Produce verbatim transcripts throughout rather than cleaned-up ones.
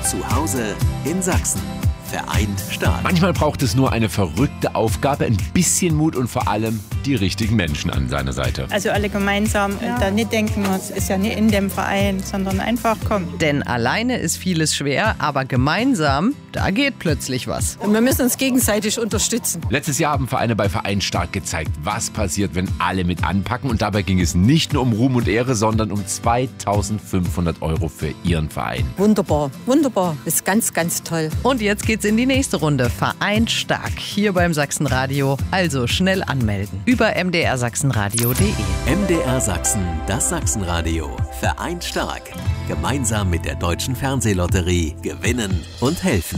Zu Hause in Sachsen. Vereint stark. Manchmal braucht es nur eine verrückte Aufgabe, ein bisschen Mut und vor allem die richtigen Menschen an seiner Seite. Also alle gemeinsam ja. Da nicht denken, es ist ja nicht in dem Verein, sondern einfach kommen. Denn alleine ist vieles schwer, aber gemeinsam, da geht plötzlich was. Und wir müssen uns gegenseitig unterstützen. Letztes Jahr haben Vereine bei Vereint stark gezeigt, was passiert, wenn alle mit anpacken. Und dabei ging es nicht nur um Ruhm und Ehre, sondern um zweitausendfünfhundert Euro für ihren Verein. Wunderbar, wunderbar. Das ist ganz, ganz toll. Und jetzt geht's in die nächste Runde. Vereint stark hier beim Sachsenradio. Also schnell anmelden. Über m d r sachsenradio punkt de. M D R Sachsen, das Sachsenradio. Vereint stark. Gemeinsam mit der Deutschen Fernsehlotterie gewinnen und helfen.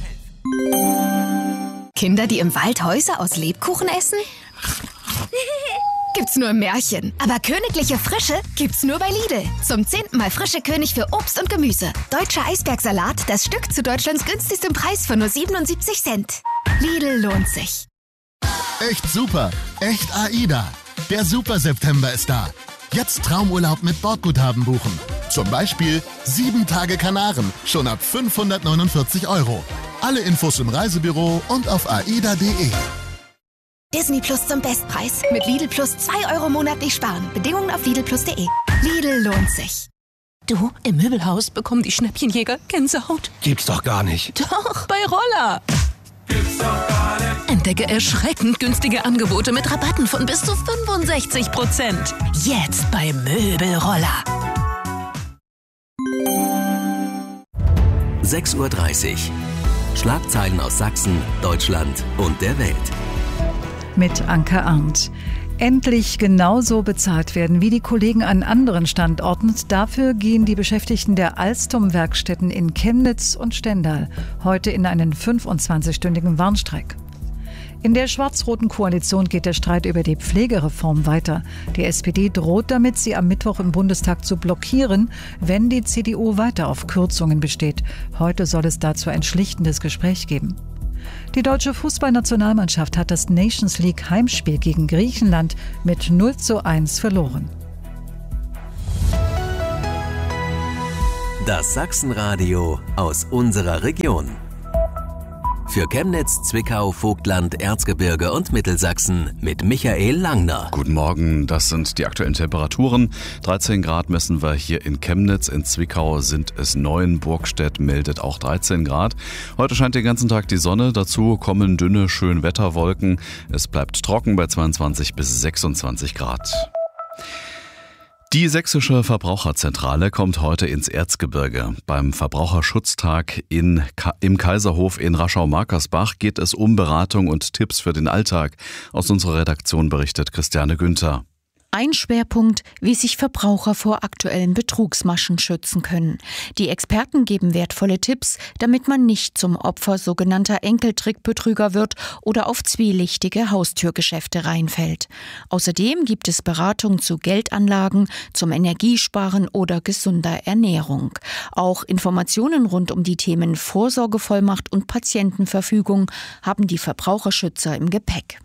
Kinder, die im Wald Häuser aus Lebkuchen essen? Gibt's nur im Märchen. Aber königliche Frische gibt's nur bei Lidl. Zum zehnten Mal frische König für Obst und Gemüse. Deutscher Eisbergsalat, das Stück zu Deutschlands günstigstem Preis von nur siebenundsiebzig Cent. Lidl lohnt sich. Echt super, echt AIDA. Der Super-September ist da. Jetzt Traumurlaub mit Bordguthaben buchen. Zum Beispiel sieben Tage Kanaren, schon ab fünfhundertneunundvierzig Euro. Alle Infos im Reisebüro und auf aida punkt de. Disney Plus zum Bestpreis. Mit Lidl Plus zwei Euro monatlich sparen. Bedingungen auf lidl plus punkt de. Lidl lohnt sich. Du, im Möbelhaus bekommen die Schnäppchenjäger Gänsehaut. Gibt's doch gar nicht. Doch, bei Roller. Gibt's doch gar nicht. Entdecke erschreckend günstige Angebote mit Rabatten von bis zu fünfundsechzig Prozent. Jetzt bei Möbelroller. sechs Uhr dreißig. Schlagzeilen aus Sachsen, Deutschland und der Welt. Mit Anke Arndt. Endlich genauso bezahlt werden wie die Kollegen an anderen Standorten. Dafür gehen die Beschäftigten der Alstom-Werkstätten in Chemnitz und Stendal heute in einen fünfundzwanzigstündigen Warnstreik. In der schwarz-roten Koalition geht der Streit über die Pflegereform weiter. Die S P D droht damit, sie am Mittwoch im Bundestag zu blockieren, wenn die C D U weiter auf Kürzungen besteht. Heute soll es dazu ein schlichtendes Gespräch geben. Die deutsche Fußballnationalmannschaft hat das Nations League Heimspiel gegen Griechenland mit null zu eins verloren. Das Sachsenradio aus unserer Region. Für Chemnitz, Zwickau, Vogtland, Erzgebirge und Mittelsachsen mit Michael Langner. Guten Morgen, das sind die aktuellen Temperaturen. dreizehn Grad messen wir hier in Chemnitz, in Zwickau sind es neun, Burgstedt meldet auch dreizehn Grad. Heute scheint den ganzen Tag die Sonne, dazu kommen dünne Schönwetterwolken. Es bleibt trocken bei zweiundzwanzig bis sechsundzwanzig Grad. Die Sächsische Verbraucherzentrale kommt heute ins Erzgebirge. Beim Verbraucherschutztag in, im Kaiserhof in Raschau-Markersbach geht es um Beratung und Tipps für den Alltag. Aus unserer Redaktion berichtet Christiane Günther. Ein Schwerpunkt, wie sich Verbraucher vor aktuellen Betrugsmaschen schützen können. Die Experten geben wertvolle Tipps, damit man nicht zum Opfer sogenannter Enkeltrickbetrüger wird oder auf zwielichtige Haustürgeschäfte reinfällt. Außerdem gibt es Beratung zu Geldanlagen, zum Energiesparen oder gesunder Ernährung. Auch Informationen rund um die Themen Vorsorgevollmacht und Patientenverfügung haben die Verbraucherschützer im Gepäck.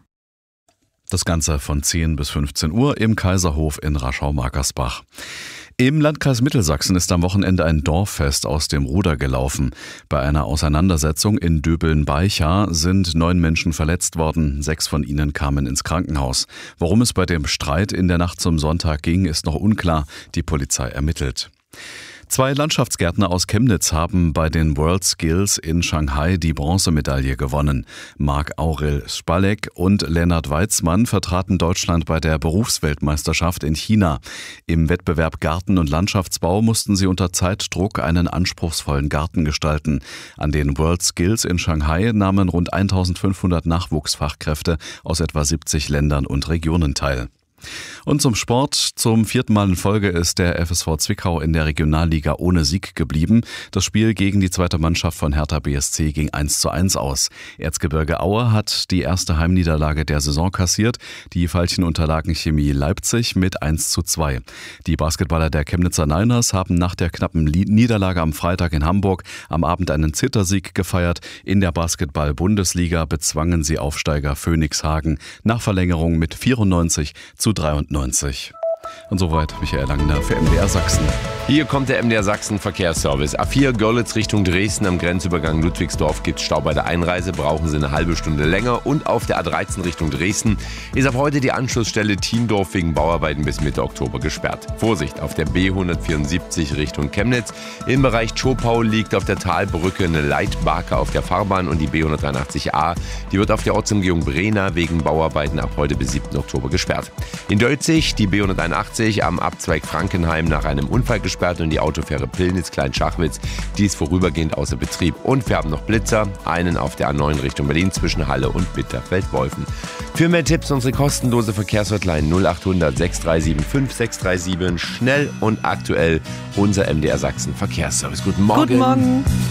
Das Ganze von zehn bis fünfzehn Uhr im Kaiserhof in Raschau-Markersbach. Im Landkreis Mittelsachsen ist am Wochenende ein Dorffest aus dem Ruder gelaufen. Bei einer Auseinandersetzung in Döbeln-Beicha sind neun Menschen verletzt worden. Sechs von ihnen kamen ins Krankenhaus. Worum es bei dem Streit in der Nacht zum Sonntag ging, ist noch unklar. Die Polizei ermittelt. Zwei Landschaftsgärtner aus Chemnitz haben bei den World Skills in Shanghai die Bronzemedaille gewonnen. Marc-Aurel Spalek und Lennart Weizmann vertraten Deutschland bei der Berufsweltmeisterschaft in China. Im Wettbewerb Garten- und Landschaftsbau mussten sie unter Zeitdruck einen anspruchsvollen Garten gestalten. An den World Skills in Shanghai nahmen rund eintausendfünfhundert Nachwuchsfachkräfte aus etwa siebzig Ländern und Regionen teil. Und zum Sport. Zum vierten Mal in Folge ist der F S V Zwickau in der Regionalliga ohne Sieg geblieben. Das Spiel gegen die zweite Mannschaft von Hertha B S C ging eins zu eins aus. Erzgebirge Aue hat die erste Heimniederlage der Saison kassiert. Die Veilchen unterlagen Chemie Leipzig mit eins zu zwei. Die Basketballer der Chemnitzer Niners haben nach der knappen Niederlage am Freitag in Hamburg am Abend einen Zittersieg gefeiert. In der Basketball-Bundesliga bezwangen sie Aufsteiger Phoenix Hagen nach Verlängerung mit vierundneunzig zu dreiundneunzig. Und soweit Michael Langner für M D R Sachsen. Hier kommt der M D R Sachsen Verkehrsservice. A vier Görlitz Richtung Dresden am Grenzübergang Ludwigsdorf gibt Stau bei der Einreise, brauchen Sie eine halbe Stunde länger. Und auf der A dreizehn Richtung Dresden ist ab heute die Anschlussstelle Thiendorf wegen Bauarbeiten bis Mitte Oktober gesperrt. Vorsicht, auf der B hundertvierundsiebzig Richtung Chemnitz. Im Bereich Zschopau liegt auf der Talbrücke eine Leitbarke auf der Fahrbahn und die B hundertdreiundachtzig A, die wird auf der Ortsumgehung Brena wegen Bauarbeiten ab heute bis siebten Oktober gesperrt. In Deutzig die B hunderteinundachtzig am Abzweig Frankenheim nach einem Unfall gesperrt und die Autofähre Pillnitz-Kleinschachwitz, die ist vorübergehend außer Betrieb. Und wir haben noch Blitzer, einen auf der A neun Richtung Berlin zwischen Halle und Bitterfeld-Wolfen. Für mehr Tipps unsere kostenlose Verkehrshotline null achthundert sechs drei sieben fünf sechs drei sieben. Schnell und aktuell unser M D R Sachsen Verkehrsservice. Guten Morgen. Guten Morgen.